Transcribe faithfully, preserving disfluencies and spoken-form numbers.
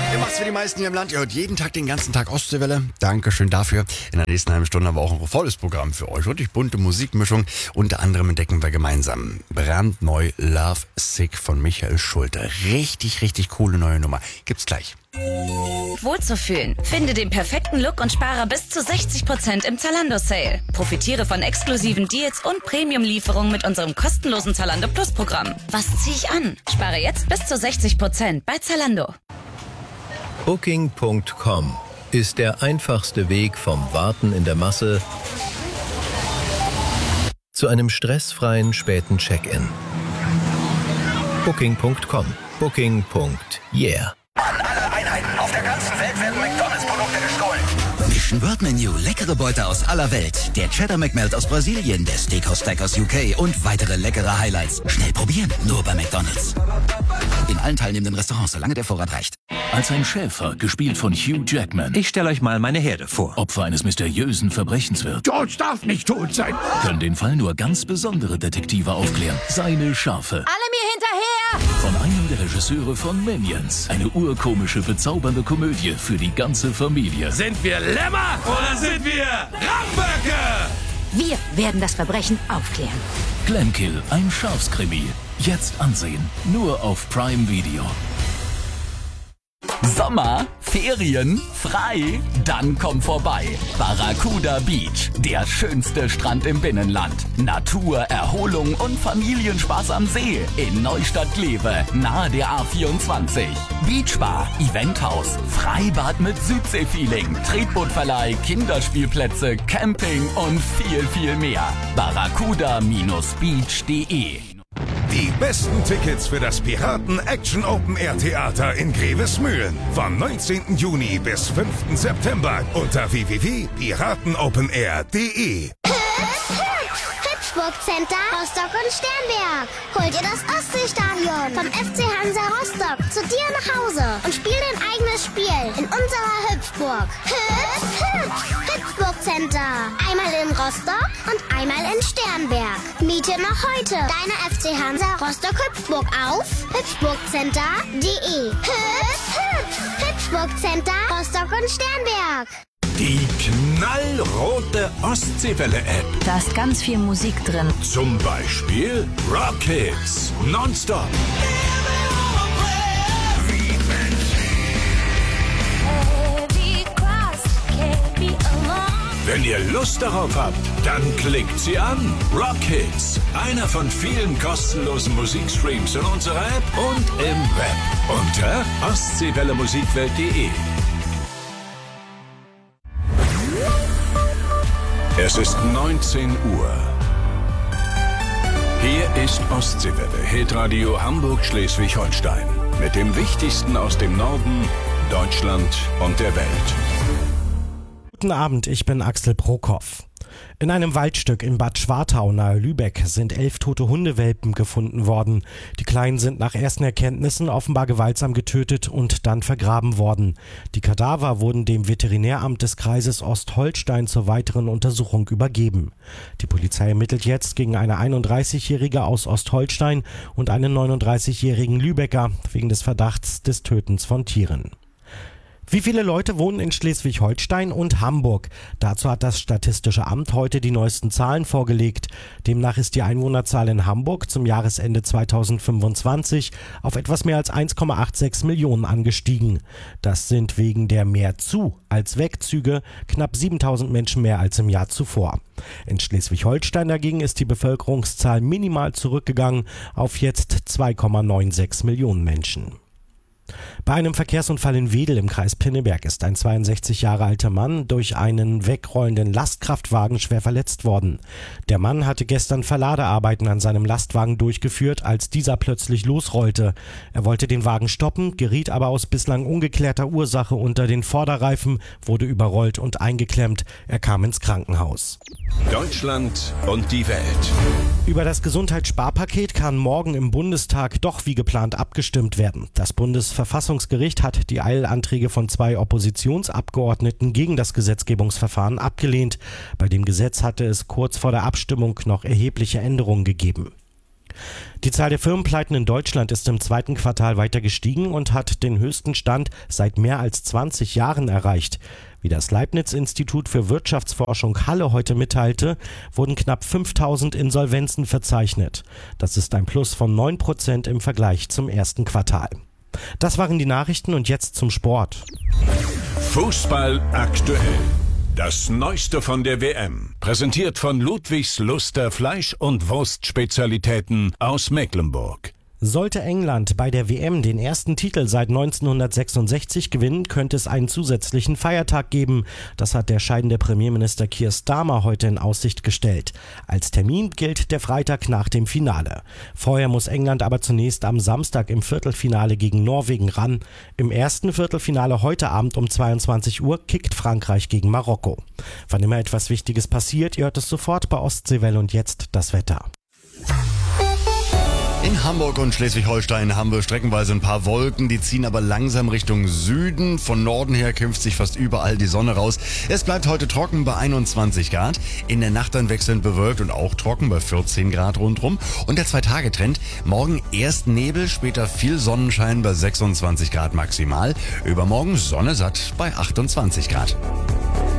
Ihr macht's für die meisten hier im Land. Ihr hört jeden Tag den ganzen Tag Ostseewelle. Dankeschön dafür. In der nächsten halben Stunde haben wir auch ein volles Programm für euch. Richtig bunte Musikmischung. Unter anderem entdecken wir gemeinsam brandneu Love Sick von Michael Schulte. Richtig, richtig coole neue Nummer. Gibt's gleich. Wohlzufühlen. Finde den perfekten Look und spare bis zu sechzig Prozent im Zalando-Sale. Profitiere von exklusiven Deals und Premium-Lieferungen mit unserem kostenlosen Zalando Plus-Programm. Was ziehe ich an? Spare jetzt bis zu sechzig Prozent bei Zalando. Booking Punkt com ist der einfachste Weg vom Warten in der Masse zu einem stressfreien späten Check-in. Booking Punkt com. Booking. Yeah. An alle Einheiten auf der ganzen Welt werden McDonalds-Produkte gestohlen. Mission World Menu, leckere Beute aus aller Welt. Der Cheddar McMelt aus Brasilien, der Steakhouse Stack aus U K und weitere leckere Highlights. Schnell probieren, nur bei McDonalds. In allen teilnehmenden Restaurants, solange der Vorrat reicht. Als ein Schäfer, gespielt von Hugh Jackman. Ich stelle euch mal meine Herde vor. Opfer eines mysteriösen Verbrechens wird. George darf nicht tot sein. Können den Fall nur ganz besondere Detektive aufklären. Seine Schafe. Alle mir hinterher! Von einem der Regisseure von Minions. Eine urkomische, bezaubernde Komödie für die ganze Familie. Sind wir Lämmer oder sind wir Ramböcke? Wir werden das Verbrechen aufklären. Glenkill, ein Schafskrimi. Jetzt ansehen. Nur auf Prime Video. Sommer, Ferien, frei? Dann komm vorbei. Barracuda Beach, der schönste Strand im Binnenland. Natur, Erholung und Familienspaß am See in Neustadt-Glewe, nahe der A vierundzwanzig. Beachbar, Eventhaus, Freibad mit Südseefeeling, Tretbootverleih, Kinderspielplätze, Camping und viel, viel mehr. barracuda Beach punkt de. Die besten Tickets für das Piraten Action Open Air Theater in Grevesmühlen. Vom neunzehnten Juni bis fünften September unter w w w punkt piraten open air punkt de. Hüpfburg Center, Rostock und Sternberg. Holt ihr das Ostseestadion vom F C Hansa Rostock zu dir nach Hause und spiel dein eigenes Spiel in unserer Hüpfburg. Hüpf, hüpf, Hüpfburg Center. Einmal in Rostock und einmal in Sternberg. Miete noch heute deine F C Hansa Rostock Hüpfburg auf hüpfburg center punkt de. Hüpf, hüpf, Hüpfburg Center, Rostock und Sternberg. Die knallrote Ostseewelle-App. Da ist ganz viel Musik drin. Zum Beispiel Rockets. Nonstop. Wenn ihr Lust darauf habt, dann klickt sie an. Rockets. Einer von vielen kostenlosen Musikstreams in unserer App und im Web. Unter ostseewelle musikwelt punkt de. Es ist neunzehn Uhr. Hier ist Ostseewelle, Hitradio Hamburg-Schleswig-Holstein. Mit dem Wichtigsten aus dem Norden, Deutschland und der Welt. Guten Abend, ich bin Axel Prokop. In einem Waldstück in Bad Schwartau nahe Lübeck sind elf tote Hundewelpen gefunden worden. Die Kleinen sind nach ersten Erkenntnissen offenbar gewaltsam getötet und dann vergraben worden. Die Kadaver wurden dem Veterinäramt des Kreises Ostholstein zur weiteren Untersuchung übergeben. Die Polizei ermittelt jetzt gegen eine einunddreißigjährige aus Ostholstein und einen neununddreißigjährigen Lübecker wegen des Verdachts des Tötens von Tieren. Wie viele Leute wohnen in Schleswig-Holstein und Hamburg? Dazu hat das Statistische Amt heute die neuesten Zahlen vorgelegt. Demnach ist die Einwohnerzahl in Hamburg zum Jahresende zweitausendfünfundzwanzig auf etwas mehr als eins Komma sechsundachtzig Millionen angestiegen. Das sind wegen der mehr zu als Wegzüge knapp siebentausend Menschen mehr als im Jahr zuvor. In Schleswig-Holstein dagegen ist die Bevölkerungszahl minimal zurückgegangen auf jetzt zwei Komma sechsundneunzig Millionen Menschen. Bei einem Verkehrsunfall in Wedel im Kreis Pinneberg ist ein zweiundsechzig Jahre alter Mann durch einen wegrollenden Lastkraftwagen schwer verletzt worden. Der Mann hatte gestern Verladearbeiten an seinem Lastwagen durchgeführt, als dieser plötzlich losrollte. Er wollte den Wagen stoppen, geriet aber aus bislang ungeklärter Ursache unter den Vorderreifen, wurde überrollt und eingeklemmt. Er kam ins Krankenhaus. Deutschland und die Welt. Über das Gesundheitssparpaket kann morgen im Bundestag doch wie geplant abgestimmt werden. Das Bundesverfassungsgericht hat die Eilanträge von zwei Oppositionsabgeordneten gegen das Gesetzgebungsverfahren abgelehnt. Bei dem Gesetz hatte es kurz vor der Abstimmung noch erhebliche Änderungen gegeben. Die Zahl der Firmenpleiten in Deutschland ist im zweiten Quartal weiter gestiegen und hat den höchsten Stand seit mehr als zwanzig Jahren erreicht. Wie das Leibniz-Institut für Wirtschaftsforschung Halle heute mitteilte, wurden knapp fünftausend Insolvenzen verzeichnet. Das ist ein Plus von neun Prozent im Vergleich zum ersten Quartal. Das waren die Nachrichten und jetzt zum Sport. Fußball aktuell. Das Neueste von der W M. Präsentiert von Ludwigs Luster Fleisch- und Wurstspezialitäten aus Mecklenburg. Sollte England bei der W M den ersten Titel seit neunzehnhundertsechsundsechzig gewinnen, könnte es einen zusätzlichen Feiertag geben. Das hat der scheidende Premierminister Keir Starmer heute in Aussicht gestellt. Als Termin gilt der Freitag nach dem Finale. Vorher muss England aber zunächst am Samstag im Viertelfinale gegen Norwegen ran. Im ersten Viertelfinale heute Abend um zweiundzwanzig Uhr kickt Frankreich gegen Marokko. Wann immer etwas Wichtiges passiert, ihr hört es sofort bei Ostseewelle und jetzt das Wetter. In Hamburg und Schleswig-Holstein haben wir streckenweise ein paar Wolken, die ziehen aber langsam Richtung Süden. Von Norden her kämpft sich fast überall die Sonne raus. Es bleibt heute trocken bei einundzwanzig Grad. In der Nacht dann wechselnd bewölkt und auch trocken bei vierzehn Grad rundrum. Und der Zwei-Tage-Trend: morgen erst Nebel, später viel Sonnenschein bei sechsundzwanzig Grad maximal. Übermorgen Sonne satt bei achtundzwanzig Grad.